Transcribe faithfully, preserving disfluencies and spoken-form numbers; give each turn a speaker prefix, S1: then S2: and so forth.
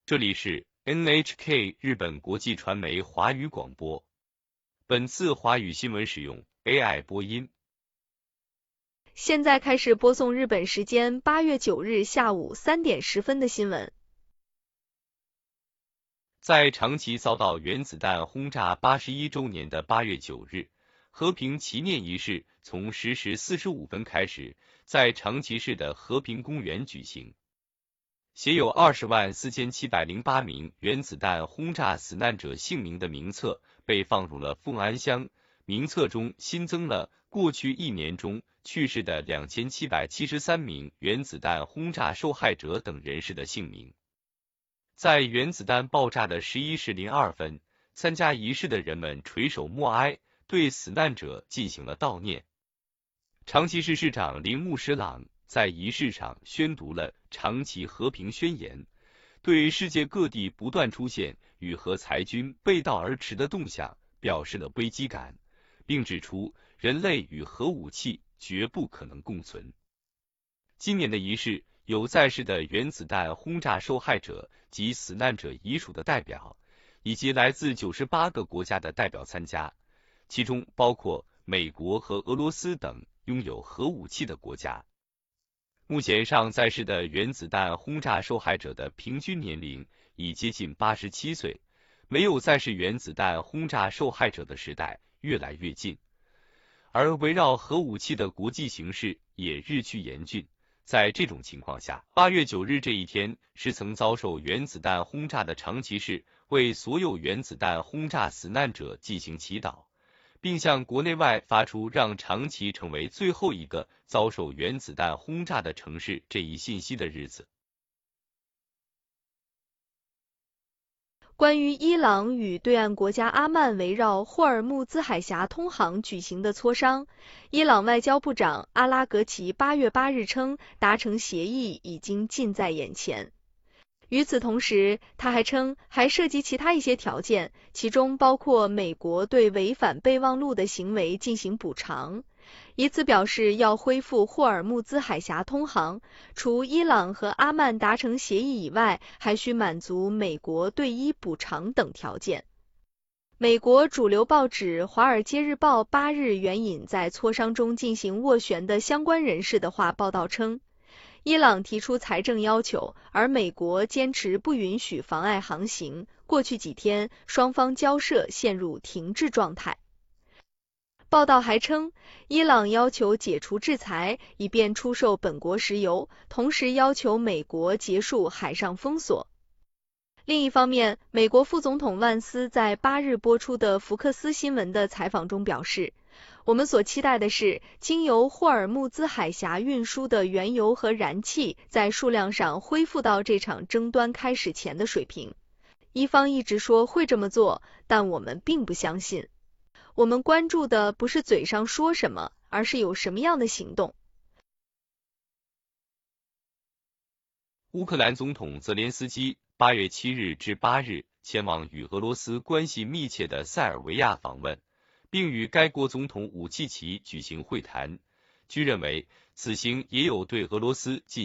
S1: 这里是 N H K 日本国际传媒华语广播。本次华语新闻使用 A I 播音。
S2: 现在开始播送日本时间八月九日下午三点十分的新闻。
S1: 在长崎遭到原子弹轰炸八十一周年的八月九日，和平祈念仪式从十时四十五分开始，在长崎市的和平公园举行。写有二十万四千七百零八名原子弹轰炸死难者姓名的名册被放入了凤安箱，名册中新增了过去一年中去世的两千七百七十三名原子弹轰炸受害者等人士的姓名。在原子弹爆炸的十一时零二分，参加仪式的人们垂首默哀，对死难者进行了悼念。长崎市市长铃木实朗在仪式上宣读了长崎和平宣言，对世界各地不断出现与核裁军背道而驰的动向表示了危机感，并指出人类与核武器绝不可能共存。今年的仪式有在世的原子弹轰炸受害者及死难者遗属的代表，以及来自九十八个国家的代表参加，其中包括美国和俄罗斯等拥有核武器的国家。目前尚在世的原子弹轰炸受害者的平均年龄已接近八十七岁，没有在世原子弹轰炸受害者的时代越来越近，而围绕核武器的国际形势也日趋严峻。在这种情况下，八月九日这一天是曾遭受原子弹轰炸的长崎市为所有原子弹轰炸死难者进行祈祷，并向国内外发出让长崎成为最后一个遭受原子弹轰炸的城市这一信息的日子。
S2: 关于伊朗与对岸国家阿曼围绕霍尔木兹海峡通航举行的磋商，伊朗外交部长阿拉格齐八月八日称，达成协议已经近在眼前。与此同时，他还称还涉及其他一些条件，其中包括美国对违反备忘录的行为进行补偿，以此表示要恢复霍尔木兹海峡通航，除伊朗和阿曼达成协议以外，还需满足美国对伊补偿等条件。美国主流报纸《华尔街日报》八日援引在磋商中进行斡旋的相关人士的话报道称，伊朗提出财政要求，而美国坚持不允许妨碍航行。过去几天，双方交涉陷入停滞状态。报道还称，伊朗要求解除制裁，以便出售本国石油，同时要求美国结束海上封锁。另一方面，美国副总统万斯在八日播出的福克斯新闻的采访中表示，我们所期待的是，经由霍尔木兹海峡运输的原油和燃气在数量上恢复到这场争端开始前的水平。伊方一直说会这么做，但我们并不相信。我们关注的不是嘴上说什么，而是有什么样的行动。
S1: 乌克兰总统泽连斯基八月七日至八日前往与俄罗斯关系密切的塞尔维亚访问，并与该国总统武契奇举行会谈。据认为，此行也有对俄罗斯进